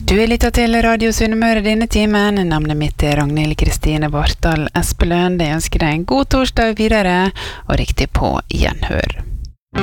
Du lytter til Radio Sunnmøre denne timen. Navnet mitt Ragnhild Kristine Vartdal Espeløn. Jeg ønsker deg en god torsdag videre, og riktig på gjenhør.